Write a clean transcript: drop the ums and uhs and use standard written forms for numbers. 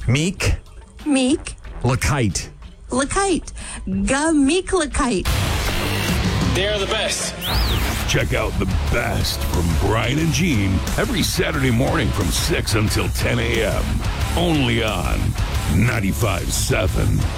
Meek. Meek. Lakite. Lakite. Meek-Lakite. They're the best. Check out the best from Brian and Gene every Saturday morning from 6 until 10 a.m. Only on 95.7